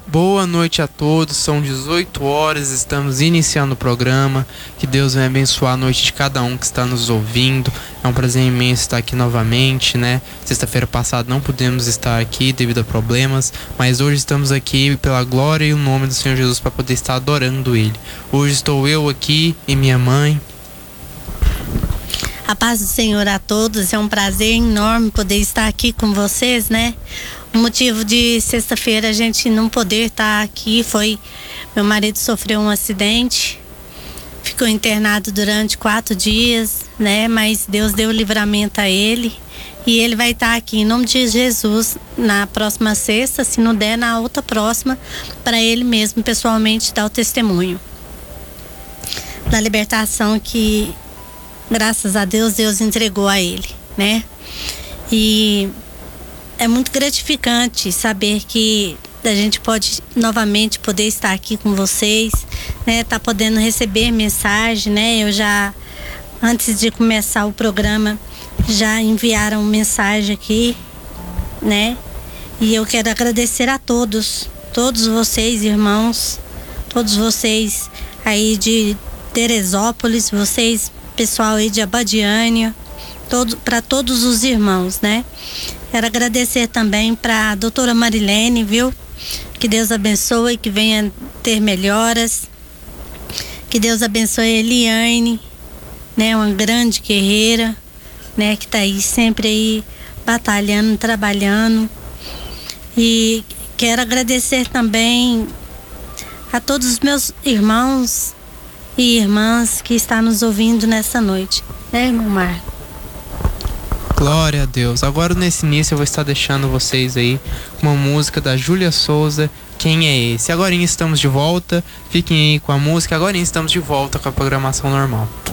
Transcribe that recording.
Boa noite a todos, são 18 horas, estamos iniciando o programa. Que Deus venha abençoar a noite de cada um que está nos ouvindo. É um prazer imenso estar aqui novamente, né? Sexta-feira passada não pudemos estar aqui devido a problemas, mas hoje estamos aqui pela glória e o nome do Senhor Jesus para poder estar adorando Ele. Hoje estou eu aqui e minha mãe. A paz do Senhor a todos, é um prazer enorme poder estar aqui com vocês, né? O motivo de sexta-feira a gente não poder estar aqui foi: meu marido sofreu um acidente, ficou internado durante 4 dias, né? Mas Deus deu livramento a ele e ele vai estar aqui em nome de Jesus na próxima sexta, se não der na outra próxima, para ele mesmo pessoalmente dar o testemunho da libertação que, graças a Deus, Deus entregou a ele, né? E é muito gratificante saber que a gente pode novamente poder estar aqui com vocês, né? Tá podendo receber mensagem, né? Eu já, antes de começar o programa, já enviaram mensagem aqui, né? E eu quero agradecer a todos vocês, irmãos, todos vocês aí de Teresópolis, vocês, pessoal aí de Abadiânia, para todos os irmãos, né? Quero agradecer também para a doutora Marilene, viu? Que Deus abençoe, que venha ter melhoras. Que Deus abençoe a Eliane, né? Uma grande guerreira, né? Que tá aí sempre aí batalhando, trabalhando. E quero agradecer também a todos os meus irmãos e irmãs que estão nos ouvindo nessa noite, né, irmão Marco? Glória a Deus. Agora nesse início eu vou estar deixando vocês aí uma música da Júlia Souza, Quem é Esse? Agora estamos de volta, fiquem aí com a música, agora estamos de volta com a programação normal.